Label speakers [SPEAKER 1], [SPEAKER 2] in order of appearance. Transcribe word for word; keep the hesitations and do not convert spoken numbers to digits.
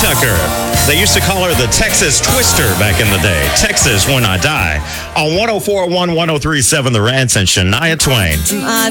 [SPEAKER 1] Tucker. They used to call her the Texas Twister back in the day. Texas When I Die. On one oh four point one, one oh three point seven The Rants and Shania Twain.
[SPEAKER 2] My